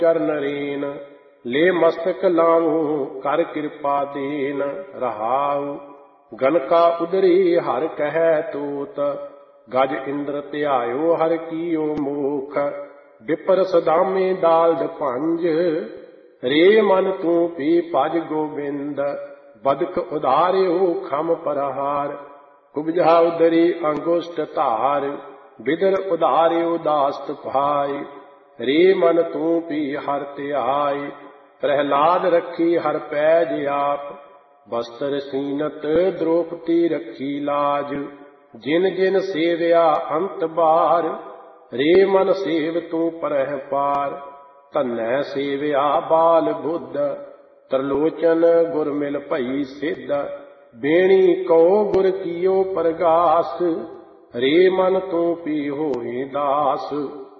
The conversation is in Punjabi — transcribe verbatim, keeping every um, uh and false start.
ਚਰਨ ਰੇਨ ਲੈ ਮਸਤਕ ਲਾਉ ਕਰ ਕਿਰਪਾ ਦੇਨ ਰਹਾਉ। ਗਨਕਾ ਉਦਰੀ ਹਰ ਕਹਿ ਤੂਤ ਗਜ ਇੰਦਰ ਧਿਆਇਓ ਹਰ ਕੀਓ ਮੂਖ। ਵਿਪਰ ਸਦਾਮੇ ਦਾਲਦ ਭੰਜ ਰੇ ਮਨ ਤੂੰ ਪੀ ਭਜ ਗੋਬਿੰਦ। ਬਦਕ ਉਧਾਰਿਓ ਖਮ ਪਰਹਾਰ ਕੁਬਜਾ ਉਦਰੀ ਅੰਗੁਸ਼ਟ ਧਾਰ। ਬਿਦਰ ਉਧਾਰਿਓ ਦਾਸਤ ਭਾਈ ਰੇ ਮਨ ਤੂੰ ਪੀ ਹਰ ਧਿਆਈ। ਪ੍ਰਹਿਲਾਦ ਰੱਖੀ ਹਰ ਪੈਜ ਆਪ ਬਸਤਰ ਸੀਨਤ ਦ੍ਰੋਪਤੀ ਰੱਖੀ ਲਾਜ। ਜਿਨ ਜਿਨ ਸੇਵਿਆ ਅੰਤ ਬਾਰ ਰੇ ਮਨ ਸੇਵ ਤੂੰ ਪਰਹਿ ਪਾਰ। ਧੰਨੈ ਸੇਵਿਆ ਬਾਲ ਬੁੱਧ ਤਰਲੋਚਨ ਗੁਰ ਮਿਲ ਭਈ ਸਿੱਧ। ਬੇਣੀ ਕਉ ਗੁਰ ਕੀਓ ਪਰਗਾਸ ਰੇ ਮਨ ਤੂੰ ਪੀ ਹੋਏ ਦਾਸ।